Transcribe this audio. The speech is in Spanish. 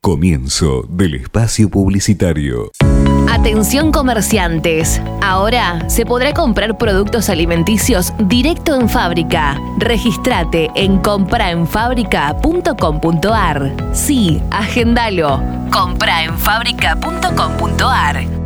Comienzo del espacio publicitario. Atención comerciantes, ahora se podrá comprar productos alimenticios directo en fábrica. Regístrate en compraenfabrica.com.ar. Sí, agendalo. compraenfabrica.com.ar.